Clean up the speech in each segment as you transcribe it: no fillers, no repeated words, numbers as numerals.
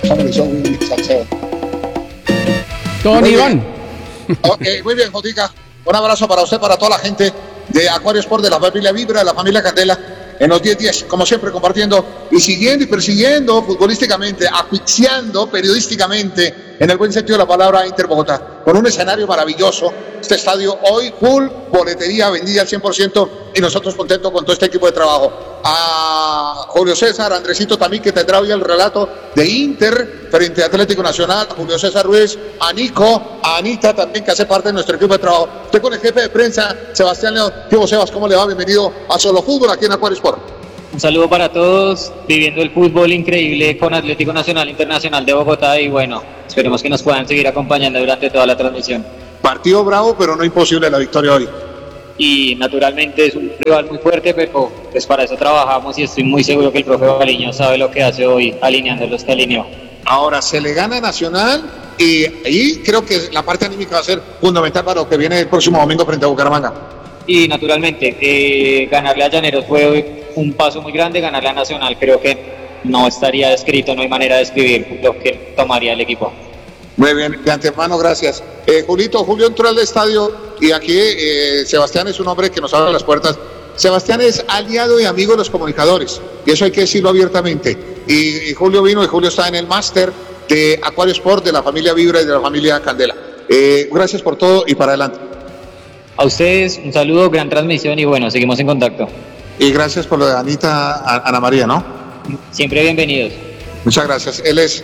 Don Iván. Ok, muy bien, Jotica. Un abrazo para usted, para toda la gente de Aquario Sport, de la familia Vibra, de la familia Candela, en los 10-10, como siempre, compartiendo y siguiendo y persiguiendo futbolísticamente, asfixiando periodísticamente, en el buen sentido de la palabra, Inter Bogotá, con un escenario maravilloso. Este estadio hoy, full, boletería vendida al 100%, y nosotros contentos con todo este equipo de trabajo. A Julio César, Andresito también, que tendrá hoy el relato de Inter frente a Atlético Nacional, a Julio César Ruiz, a Nico, a Anita también, que hace parte de nuestro equipo de trabajo. Estoy con el jefe de prensa, Sebastián León. ¿Qué Sebas? ¿Cómo le va? Bienvenido a Solo Fútbol aquí en Aquario Sport. Un saludo para todos, viviendo el fútbol increíble con Atlético Nacional Internacional de Bogotá, y bueno, esperemos que nos puedan seguir acompañando durante toda la transmisión. Partido bravo, pero no imposible la victoria hoy. Y naturalmente es un rival muy fuerte, pero pues para eso trabajamos, y estoy muy seguro que el profe Baliño sabe lo que hace hoy alineando los que alineó. Ahora se le gana a Nacional, y ahí creo que la parte anímica va a ser fundamental para lo que viene el próximo domingo frente a Bucaramanga. Y naturalmente ganarle a Llaneros fue un paso muy grande, ganarle a Nacional creo que no estaría escrito, no hay manera de escribir lo que tomaría el equipo. Muy bien, de antemano, gracias. Julio entró al estadio, y aquí Sebastián es un hombre que nos abre las puertas. Sebastián es aliado y amigo de los comunicadores, y eso hay que decirlo abiertamente. Y Julio vino, y Julio está en el máster de Aquario Sport, de la familia Vibra y de la familia Candela. Gracias por todo y para adelante. A ustedes un saludo, gran transmisión, y bueno, seguimos en contacto. Y gracias por lo de Ana María, ¿no? Siempre bienvenidos. Muchas gracias. Él es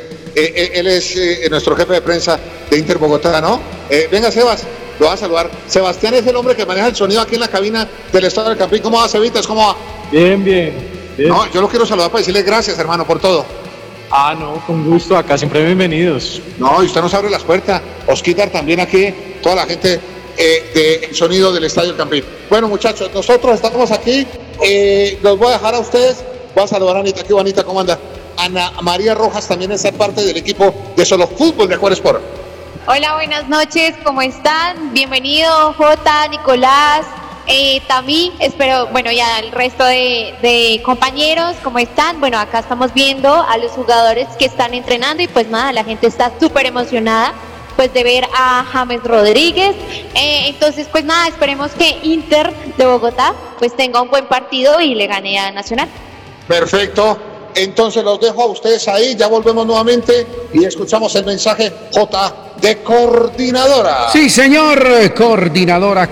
nuestro jefe de prensa de Inter Bogotá, ¿no? Venga, Sebas, lo va a saludar. Sebastián es el hombre que maneja el sonido aquí en la cabina del Estadio del Campín. ¿Cómo va, Cevitas? ¿Cómo va? Bien. No, yo lo quiero saludar para decirle gracias, hermano, por todo. No, con gusto, acá siempre bienvenidos. No, y usted nos abre las puertas. Osquitar también aquí, toda la gente del sonido del Estadio del Campín. Bueno, muchachos, nosotros estamos aquí. Los voy a dejar a ustedes. Voy a saludar a Anita. ¿Qué Anita? ¿Cómo anda? Ana María Rojas también es parte del equipo de Solo Fútbol de Aquario Sport. Hola, buenas noches, ¿cómo están? Bienvenido, Jota, Nicolás, Tamí, espero, bueno, ya el resto de compañeros, ¿cómo están? Bueno, acá estamos viendo a los jugadores que están entrenando, y pues nada, la gente está súper emocionada pues de ver a James Rodríguez. Entonces pues nada, esperemos que Inter de Bogotá pues tenga un buen partido y le gane a Nacional. Perfecto, entonces los dejo a ustedes ahí, ya volvemos nuevamente y escuchamos el mensaje J de Coordinadora. Sí, señor, Coordinadora,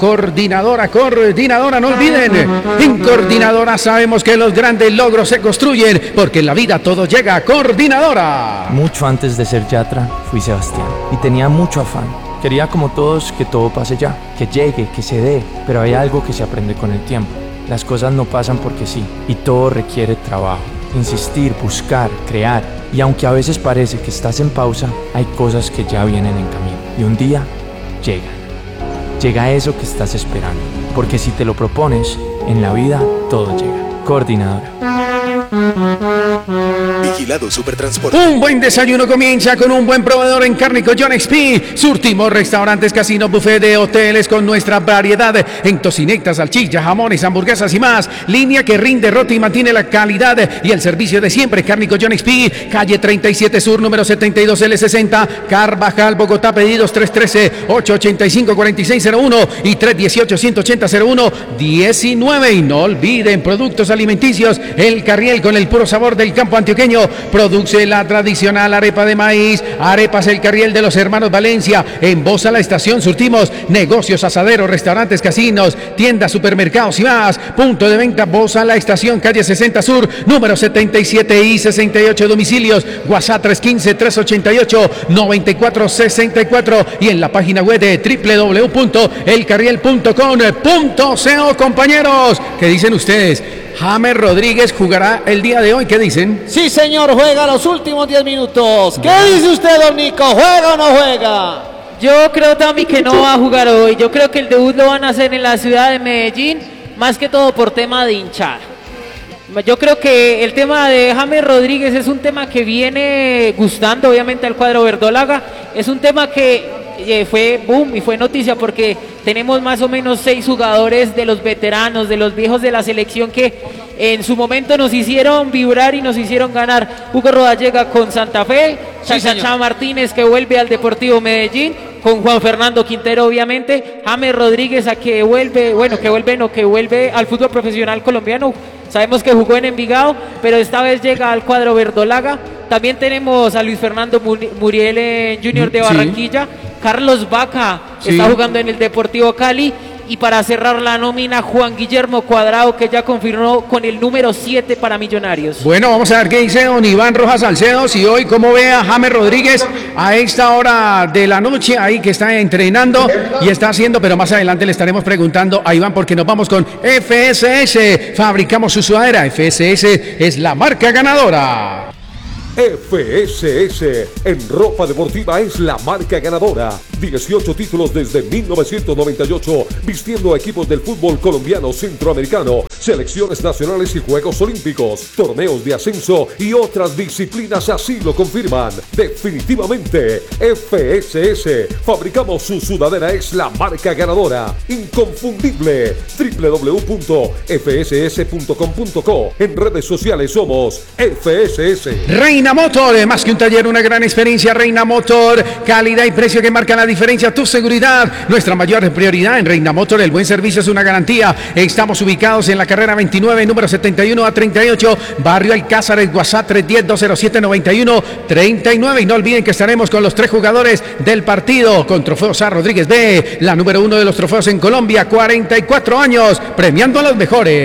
no olviden, en Coordinadora sabemos que los grandes logros se construyen, porque en la vida todo llega a Coordinadora. Mucho antes de ser Yatra, fui Sebastián, y tenía mucho afán. Quería, como todos, que todo pase ya, que llegue, que se dé, pero hay algo que se aprende con el tiempo. Las cosas no pasan porque sí, y todo requiere trabajo. Insistir, buscar, crear, y aunque a veces parece que estás en pausa, hay cosas que ya vienen en camino, y un día llega eso que estás esperando, porque si te lo propones, en la vida todo llega. Coordinadora. Vigilado Supertransporte. Un buen desayuno comienza con un buen proveedor en Cárnico John XP. Surtimos restaurantes, casinos, buffet de hoteles con nuestra variedad en tocinetas, salchichas, jamones, hamburguesas y más. Línea que rinde, rota y mantiene la calidad y el servicio de siempre. Cárnico John XP, calle 37 Sur, número 72L60, Carvajal, Bogotá. Pedidos 313-885-4601 y 318-180-01-19. Y no olviden, productos alimenticios El Carriel, con el puro sabor del campo antioqueño. Produce la tradicional arepa de maíz. Arepas El Carriel de los hermanos Valencia. En Bosa La Estación surtimos negocios, asaderos, restaurantes, casinos, tiendas, supermercados y más. Punto de venta Bosa La Estación, calle 60 Sur, número 77 y 68. Domicilios WhatsApp 315-388-9464 y en la página web de www.elcarriel.com.co. Compañeros, ¿qué dicen ustedes? James Rodríguez jugará el día de hoy, ¿qué dicen? Sí, señor, juega los últimos 10 minutos. ¿Qué dice usted, don Nico? ¿Juega o no juega? Yo creo también que no va a jugar hoy. Yo creo que el debut lo van a hacer en la ciudad de Medellín, más que todo por tema de hinchada. Yo creo que el tema de James Rodríguez es un tema que viene gustando obviamente al cuadro verdolaga. Es un tema que fue boom y fue noticia porque tenemos más o menos 6 jugadores de los veteranos, de los viejos de la selección que en su momento nos hicieron vibrar y nos hicieron ganar. Hugo Rodallega con Santa Fe, Chacha Martínez que vuelve al Deportivo Medellín, con Juan Fernando Quintero obviamente, James Rodríguez que vuelve al fútbol profesional colombiano. Sabemos que jugó en Envigado, pero esta vez llega al cuadro verdolaga. También tenemos a Luis Fernando Muriel en Junior de Barranquilla. Carlos Vaca está jugando en el Deportivo Cali. Y para cerrar la nómina, Juan Guillermo Cuadrado, que ya confirmó con el número 7 para Millonarios. Bueno, vamos a ver qué dice don Iván Rojas Salcedo. Si hoy, cómo ve a James Rodríguez a esta hora de la noche, ahí que está entrenando y está haciendo, pero más adelante le estaremos preguntando a Iván, porque nos vamos con FSS. Fabricamos su sudadera. FSS es la marca ganadora. FSS en ropa deportiva es la marca ganadora. 18 títulos desde 1998, vistiendo a equipos del fútbol colombiano, centroamericano, selecciones nacionales y Juegos Olímpicos, torneos de ascenso y otras disciplinas así lo confirman. Definitivamente, FSS, fabricamos su sudadera, es la marca ganadora. Inconfundible. www.fss.com.co. En redes sociales somos FSS. Reina Motor, más que un taller, una gran experiencia. Reina Motor, calidad y precio que marcan la diferencia, tu seguridad, nuestra mayor prioridad. En Reina Motor el buen servicio es una garantía. Estamos ubicados en la carrera 29, número 71 a 38, barrio Alcázar. WhatsApp 310-207-91-39. Y no olviden que estaremos con los 3 jugadores del partido, con Trofeo Sá Rodríguez B, la número 1 de los trofeos en Colombia, 44 años, premiando a los mejores.